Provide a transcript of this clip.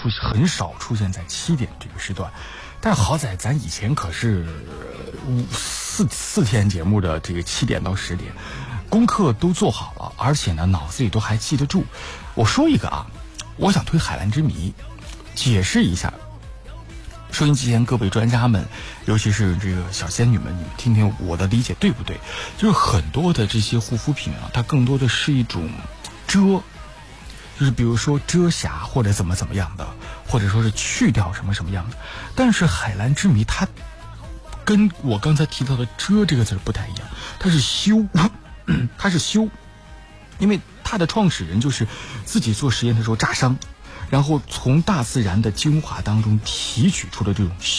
很少出现在7点这个时段。但好在咱以前可是四天节目的这个7点到10点，功课都做好了，而且呢脑子里都还记得住。我说一个啊，我想推海蓝之谜，解释一下。收音机前各位专家们，尤其是这个小仙女们，你们听听我的理解对不对？就是很多的这些护肤品啊，它更多的是一种遮，就是比如说遮瑕或者怎么样的，或者说是去掉什么样的。但是海蓝之谜它跟我刚才提到的遮这个词不太一样，它是修，它是修，因为它的创始人就是自己做实验的时候炸伤，然后从大自然的精华当中提取出了这种